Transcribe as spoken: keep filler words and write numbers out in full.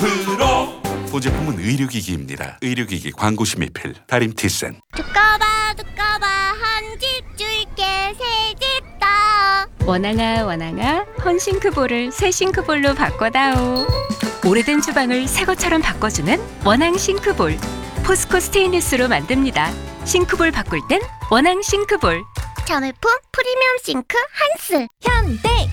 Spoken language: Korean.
프로. 본 제품은 의료기기입니다. 의료기기 광고 심의필 다림티센. 두꺼봐 두꺼봐 한 집 줄게 새 집 더. 원앙아 원앙아 헌싱크볼을 새 싱크볼로 바꿔다오. 오래된 주방을 새 것처럼 바꿔주는 원앙 싱크볼. 포스코 스테인리스로 만듭니다. 싱크볼 바꿀 땐 원앙 싱크볼. 전울품 프리미엄 싱크 한스. 현대